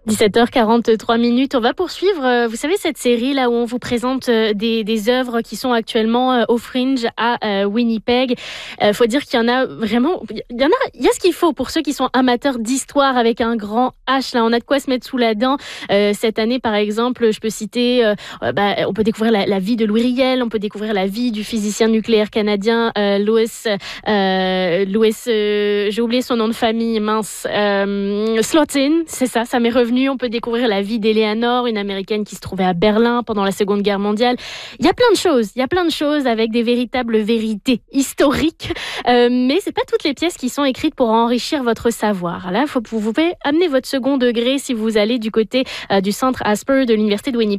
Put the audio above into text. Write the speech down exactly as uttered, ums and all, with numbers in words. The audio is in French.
dix-sept heures quarante-trois minutes. On va poursuivre, euh, vous savez, cette série là où on vous présente euh, des, des œuvres qui sont actuellement euh, au Fringe à euh, Winnipeg. Il faut dire qu'il y en a vraiment, il y en a, il y a ce qu'il faut pour ceux qui sont amateurs d'histoire avec un grand H. Là, on a de quoi se mettre sous la dent. Euh, cette année, par exemple, je peux citer, euh, euh, bah, on peut découvrir la, la vie de Louis Riel, on peut découvrir la vie du physicien nucléaire canadien euh, Louis, euh, Louis, euh, j'ai oublié son nom de famille, mince, euh, Slotin, c'est ça, ça m'est revenu. On peut découvrir la vie d'Eleanor, une américaine qui se trouvait à Berlin pendant la Seconde Guerre mondiale. Il y a plein de choses, il y a plein de choses avec des véritables vérités historiques, euh, mais c'est pas toutes les pièces qui sont écrites pour enrichir votre savoir. Là, faut, vous pouvez amener votre second degré si vous allez du côté euh, du centre Asper de l'Université de Winnipeg.